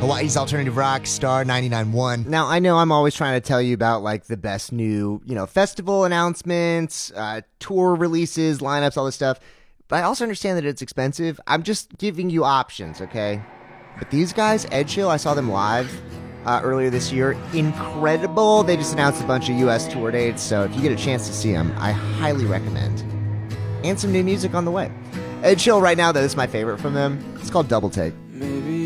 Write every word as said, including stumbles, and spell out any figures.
Hawaii's alternative rock, Star ninety-nine point one. Now, I know I'm always trying to tell you about, like, the best new, you know, festival announcements, uh, tour releases, lineups, all this stuff. But I also understand that it's expensive. I'm just giving you options, okay? But these guys, Edgehill, I saw them live uh, earlier this year. Incredible. They just announced a bunch of U S tour dates, so if you get a chance to see them, I highly recommend. And some new music on the way. Edgehill right now, though, this is my favorite from them. It's called Double Take.